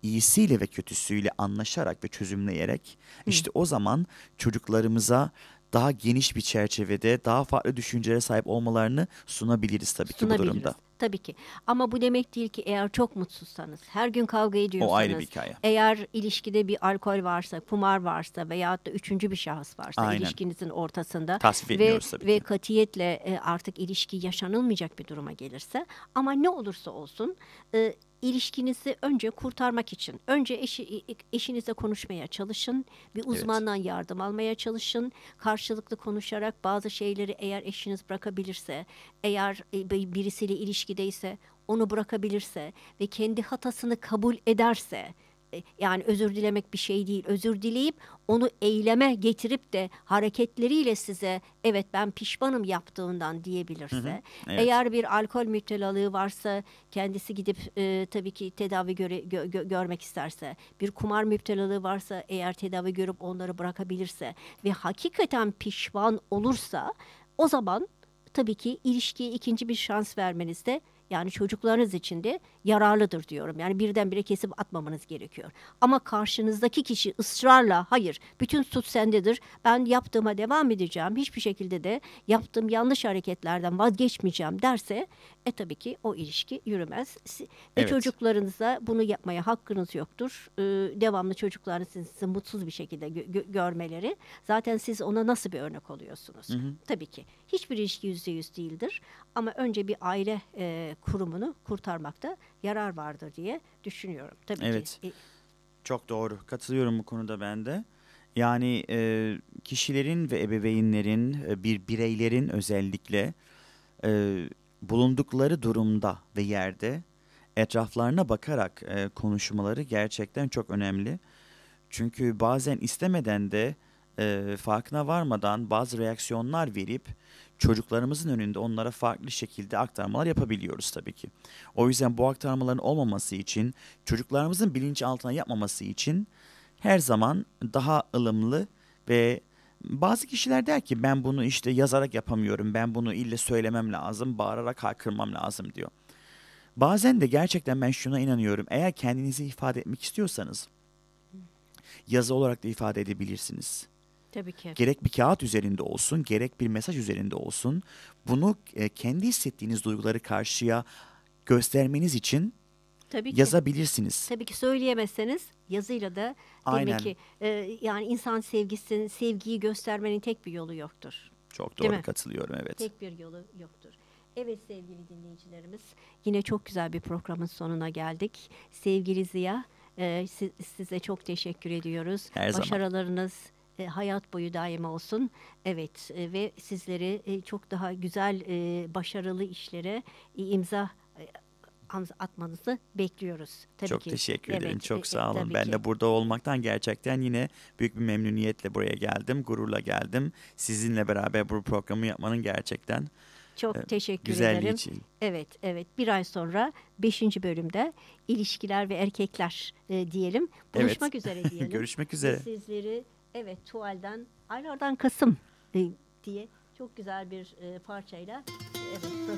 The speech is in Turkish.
iyisiyle ve kötüsüyle anlaşarak ve çözümleyerek işte o zaman çocuklarımıza daha geniş bir çerçevede daha farklı düşüncelere sahip olmalarını sunabiliriz tabii ki bu Sunabiliriz. durumda. Tabii ki. Ama bu demek değil ki eğer çok mutsuzsanız, her gün kavga O ayrı bir ediyorsanız, hikaye. eğer ilişkide bir alkol varsa, kumar varsa veyahut da üçüncü bir şahıs varsa Aynen. ilişkinizin ortasında Tasvip ve etmiyoruz tabii ve ki. katiyetle artık ilişki yaşanılmayacak bir duruma gelirse, ama ne olursa olsun ilişkinizi önce kurtarmak için önce eşinizle konuşmaya çalışın, bir Evet. uzmandan yardım almaya çalışın, karşılıklı konuşarak bazı şeyleri eğer eşiniz bırakabilirse, eğer birisiyle ilişkideyse onu bırakabilirse ve kendi hatasını kabul ederse, yani özür dilemek bir şey değil, özür dileyip onu eyleme getirip de hareketleriyle size evet ben pişmanım yaptığından diyebilirse, Evet. eğer bir alkol müptelalığı varsa kendisi gidip tabii ki tedavi görmek isterse, bir kumar müptelalığı varsa eğer tedavi görüp onları bırakabilirse ve hakikaten pişman olursa, o zaman tabii ki ilişkiye ikinci bir şans vermenizde, yani çocuklarınız için de yararlıdır diyorum. Yani birdenbire kesip atmamanız gerekiyor. Ama karşınızdaki kişi ısrarla hayır bütün suç sendedir, ben yaptığıma devam edeceğim, hiçbir şekilde de yaptığım yanlış hareketlerden vazgeçmeyeceğim derse, tabii ki o ilişki yürümez. Evet. Çocuklarınıza bunu yapmaya hakkınız yoktur. Devamlı çocuklarınızın sizi mutsuz bir şekilde görmeleri. Zaten siz ona nasıl bir örnek oluyorsunuz? Tabii ki. Hiçbir ilişki %100 değildir. Ama önce bir aile kurumunu kurtarmakta yarar vardır diye düşünüyorum. Tabii Evet. ki. Çok doğru. Katılıyorum bu konuda ben de. Yani kişilerin ve ebeveynlerin, bir bireylerin özellikle e, bulundukları durumda ve yerde etraflarına bakarak konuşmaları gerçekten çok önemli. Çünkü bazen istemeden de farkına varmadan bazı reaksiyonlar verip çocuklarımızın önünde onlara farklı şekilde aktarmalar yapabiliyoruz tabii ki. O yüzden bu aktarmaların olmaması için, çocuklarımızın bilinçaltına yapmaması için her zaman daha ılımlı ve bazı kişiler der ki ben bunu işte yazarak yapamıyorum, ben bunu ille söylemem lazım, bağırarak haykırmam lazım diyor. Bazen de gerçekten ben şuna inanıyorum, eğer kendinizi ifade etmek istiyorsanız yazı olarak da ifade edebilirsiniz. Tabii ki. Gerek bir kağıt üzerinde olsun, gerek bir mesaj üzerinde olsun. Bunu kendi hissettiğiniz duyguları karşıya göstermeniz için Tabii ki. yazabilirsiniz. Tabii ki söyleyemezseniz yazıyla da demek Aynen. ki yani insan sevgiyi göstermenin tek bir yolu yoktur. Çok Değil doğru mi? katılıyorum, evet. Tek bir yolu yoktur. Evet sevgili dinleyicilerimiz, yine çok güzel bir programın sonuna geldik. Sevgili Ziya, size çok teşekkür ediyoruz. Her zaman. Başarılarınız hayat boyu daima olsun. Evet ve sizleri çok daha güzel, başarılı işlere imza atmanızı bekliyoruz. Tabii Çok ki. teşekkür ederim. Evet, Çok sağ olun. tabii Ben ki. de burada olmaktan gerçekten yine büyük bir memnuniyetle buraya geldim. Gururla geldim. Sizinle beraber bu programı yapmanın gerçekten Çok teşekkür güzelliği ederim. için. Evet, evet. Bir ay sonra 5. bölümde ilişkiler ve erkekler diyelim. Evet. Buluşmak üzere diyelim. Görüşmek Ve üzere. sizleri evet Tuval'den Aylardan Kasım diye çok güzel bir parçayla evet